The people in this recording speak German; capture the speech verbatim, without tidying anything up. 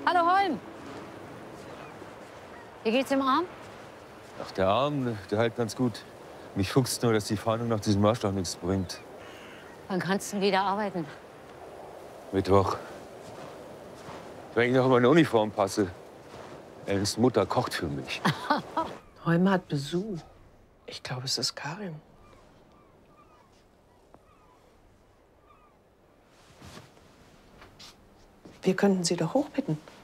Hallo Holm. Wie geht's im Arm? Ach, der Arm, der hält ganz gut. Mich fuchst nur, dass die Fahndung nach diesem Marschloch nichts bringt. Wann kannst du wieder arbeiten? Mittwoch. Wenn ich noch in meine Uniform passe. Ellens Mutter kocht für mich. Holm hat Besuch. Ich glaube, es ist Karin. Wir könnten sie doch hochbitten.